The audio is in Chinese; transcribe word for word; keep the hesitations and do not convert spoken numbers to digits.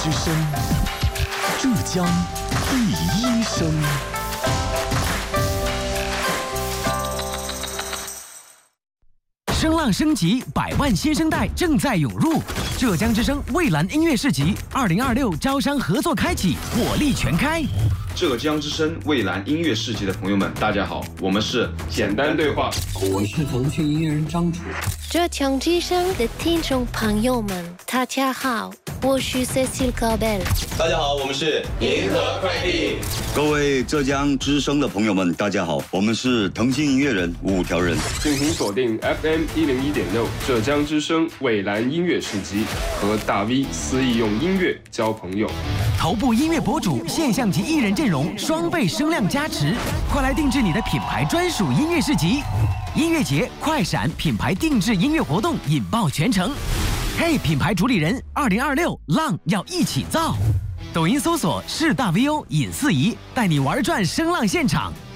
之声，浙江第一声。 声浪升级，百万新生代正在涌入。浙江之声蔚蓝音乐市集二零二六招商合作开启，火力全开。 浙江之声蔚蓝音乐市集的朋友们，大家好，我们是简单对话， 我是腾讯音乐人张楚。 浙江之声的听众朋友们，大家好，我是 Cecile Caubel。 大家好，我们是银河快递。 各位浙江之声的朋友们，大家好，我们是腾讯音乐人五条人。 敬请锁定 F M 一零一点六浙江之声蔚蓝音乐市集，和大 V 肆意用音乐交朋友。 头部音乐博主、现象级艺人阵容，双倍声量加持，快来定制你的品牌专属音乐市集。音乐节快闪品牌定制音乐活动引爆全城。嘿，品牌主理人，二零二六浪要一起造。抖音搜索是大 V O 尹四仪，带你玩转声浪现场。